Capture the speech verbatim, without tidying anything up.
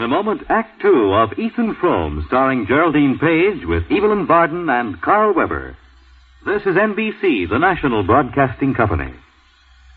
a moment, Act Two of Ethan Frome, starring Geraldine Page with Evelyn Barden and Carl Weber. This is N B C, the national broadcasting company.